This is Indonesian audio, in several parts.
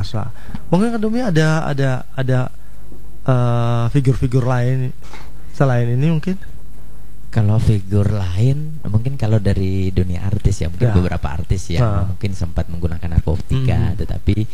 biasa. Mungkin Kak Domi ada figur-figur lain selain ini mungkin? Kalau figur lain, mungkin kalau dari dunia artis ya, mungkin Ya. beberapa artis yang mungkin sempat menggunakan narkotika, tetapi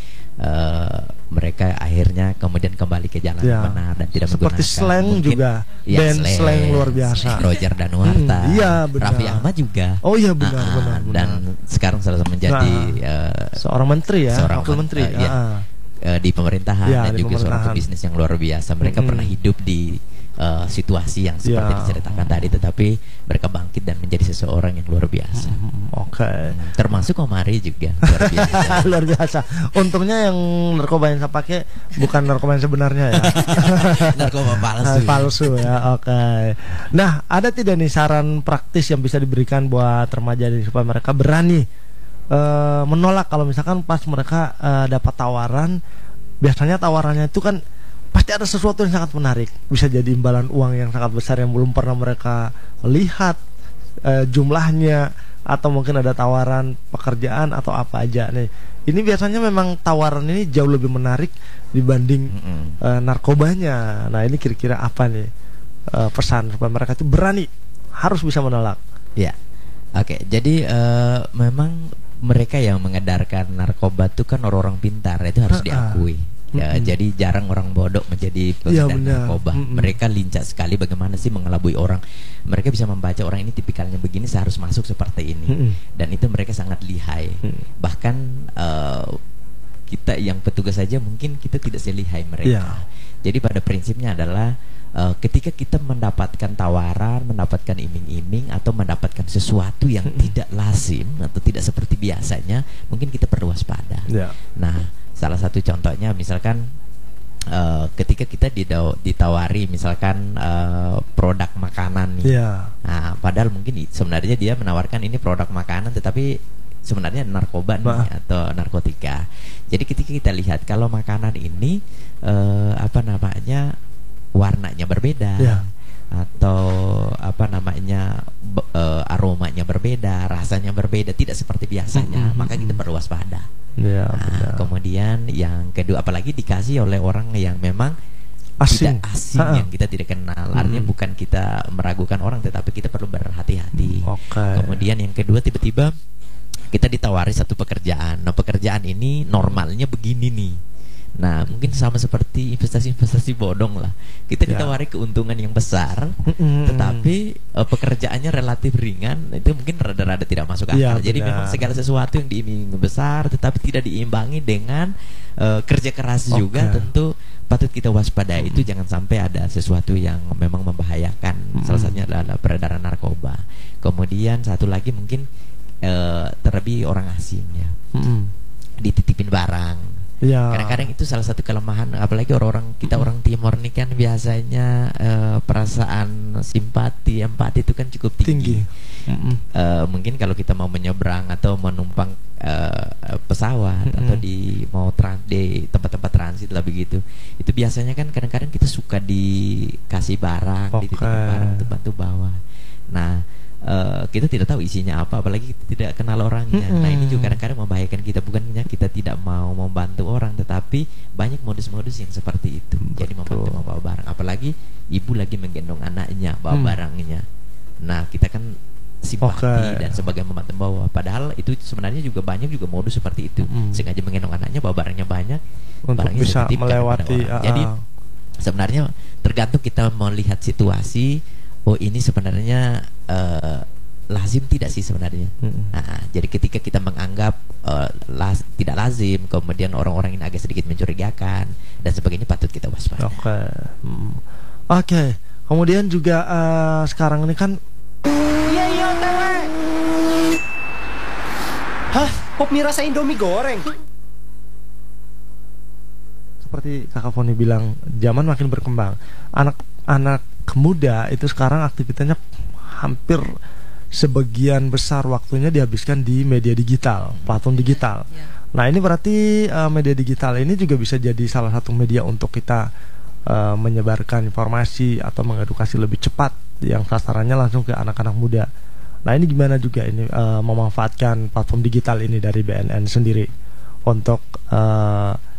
mereka akhirnya kemudian kembali ke jalan yang benar dan tidak seperti menggunakan. Slank Mungkin, juga, ya, band Slank luar biasa. Roger Danuarta, Iya, benar. Raffi Ahmad juga. Oh iya benar. Dan sekarang salah satu menjadi seorang menteri ya, wakil menteri. Di pemerintahan Ya, dan di juga seorang pemerintahan. pebisnis yang luar biasa. Mereka pernah hidup di situasi yang seperti diceritakan tadi, tetapi mereka bangkit dan menjadi seseorang yang luar biasa. Oke. Termasuk Omari juga luar biasa. Luar biasa. Untungnya yang narkoba yang saya pakai bukan narkoba yang sebenarnya ya. Narkoba palsu. Palsu ya. Oke. Nah, ada tidak nih saran praktis yang bisa diberikan buat remaja ini supaya mereka berani menolak kalau misalkan pas mereka dapat tawaran? Biasanya tawarannya itu kan pasti ada sesuatu yang sangat menarik. Bisa jadi imbalan uang yang sangat besar yang belum pernah mereka lihat jumlahnya, atau mungkin ada tawaran pekerjaan atau apa aja nih. Ini biasanya memang tawaran ini jauh lebih menarik dibanding narkobanya. Nah, ini kira-kira apa nih pesan supaya mereka itu berani, harus bisa menolak? Ya. Oke, jadi memang mereka yang mengedarkan narkoba itu kan orang-orang pintar, itu harus diakui. Ya, jadi jarang orang bodoh menjadi pengedar narkoba. Mereka lincah sekali bagaimana sih mengelabui orang. Mereka bisa membaca orang ini tipikalnya begini, saya harus masuk seperti ini. Dan itu mereka sangat lihai. Bahkan kita yang petugas saja mungkin kita tidak selihai mereka. Jadi pada prinsipnya adalah ketika kita mendapatkan tawaran, mendapatkan iming-iming atau mendapatkan sesuatu yang tidak lazim atau tidak seperti biasanya, mungkin kita perlu waspada. Nah, salah satu contohnya misalkan ketika kita ditawari misalkan produk makanan nih. Nah, padahal mungkin sebenarnya dia menawarkan ini produk makanan, tetapi sebenarnya narkoba nih atau narkotika. Jadi ketika kita lihat kalau makanan ini warnanya berbeda, atau aromanya berbeda, rasanya berbeda, tidak seperti biasanya, maka kita perlu waspada. Kemudian yang kedua, apalagi dikasih oleh orang yang memang tidak asing, yang kita tidak kenal. Artinya bukan kita meragukan orang, tetapi kita perlu berhati-hati. Kemudian yang kedua, tiba-tiba kita ditawari satu pekerjaan. Nah, pekerjaan ini normalnya begini nih. Nah, mungkin sama seperti investasi bodong lah. Kita ditawari keuntungan yang besar, tetapi pekerjaannya relatif ringan. Itu mungkin rada-rada tidak masuk akal. Jadi memang segala sesuatu yang diiming besar, tetapi tidak diimbangi dengan kerja keras juga, tentu patut kita waspadai. Itu jangan sampai ada sesuatu yang memang membahayakan. Salah satunya adalah peredaran narkoba. Kemudian satu lagi mungkin terlebih orang asing ya, dititipin barang. Kadang-kadang itu salah satu kelemahan, apalagi orang-orang kita orang Timur nih kan biasanya perasaan simpati, empati itu kan cukup tinggi. Mungkin kalau kita mau menyeberang atau menumpang pesawat atau di tempat-tempat transit lah begitu, itu biasanya kan kadang-kadang kita suka dikasih barang, dititipin barang untuk bantu bawa. Nah, kita tidak tahu isinya apa, apalagi kita tidak kenal orangnya. Nah, ini juga kadang-kadang membahayakan kita. Bukannya kita tidak mau membantu orang, tetapi banyak modus-modus yang seperti itu. Jadi membantu membawa barang, apalagi ibu lagi menggendong anaknya bawa barangnya. Nah, kita kan simpati dan sebagai membantu bawa, padahal itu sebenarnya juga banyak juga modus seperti itu. Sengaja menggendong anaknya, bawa barangnya banyak untuk bisa melewati. Jadi sebenarnya tergantung kita melihat situasi. Oh, ini sebenarnya lazim tidak sih sebenarnya. Nah, jadi ketika kita menganggap tidak lazim, kemudian orang-orang ini agak sedikit mencurigakan dan sebagainya, patut kita waspada. Oke. Kemudian juga sekarang ini kan Hah? Pop mie rasa Indomie goreng? seperti Kakak Foni bilang, zaman makin berkembang. Anak muda itu sekarang aktivitasnya hampir sebagian besar waktunya dihabiskan di media digital, platform digital. Nah, ini berarti media digital ini juga bisa jadi salah satu media untuk kita menyebarkan informasi atau mengedukasi lebih cepat, yang sasarannya langsung ke anak-anak muda. Nah, ini gimana juga ini memanfaatkan platform digital ini dari BNN sendiri untuk